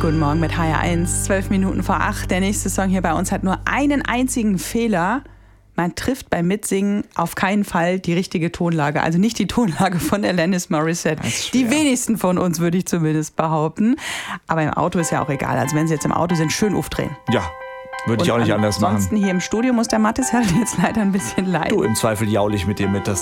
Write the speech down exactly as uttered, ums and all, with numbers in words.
Guten Morgen mit H R eins, zwölf Minuten vor acht. Der nächste Song hier bei uns hat nur einen einzigen Fehler. Man trifft beim Mitsingen auf keinen Fall die richtige Tonlage. Also nicht die Tonlage von Alanis Morissette. Die wenigsten von uns, würde ich zumindest behaupten. Aber im Auto ist ja auch egal. Also wenn Sie jetzt im Auto sind, schön aufdrehen. Ja, würde ich auch nicht anders machen. Ansonsten hier im Studio muss der Mathis halt jetzt leider ein bisschen leiden. Du, im Zweifel jaul ich mit dir mit. Das